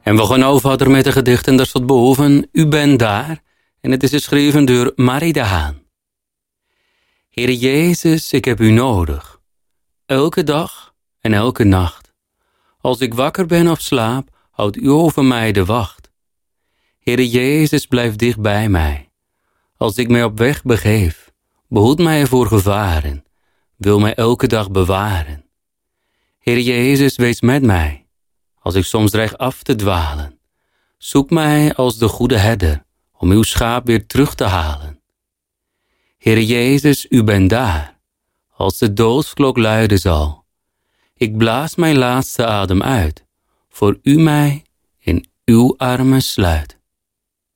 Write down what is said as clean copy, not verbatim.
En we gaan nou verder met de gedichten, daar staat boven, U bent daar. En het is geschreven door Marie de Haan. Heer Jezus, ik heb u nodig. Elke dag en elke nacht. Als ik wakker ben of slaap, houdt u over mij de wacht. Heer Jezus, blijf dicht bij mij. Als ik mij op weg begeef, behoed mij voor gevaren. Wil mij elke dag bewaren. Heer Jezus, wees met mij. Als ik soms dreig af te dwalen. Zoek mij als de goede herder, om uw schaap weer terug te halen. Heer Jezus, u bent daar, als de doodsklok luiden zal. Ik blaas mijn laatste adem uit, voor u mij in uw armen sluit.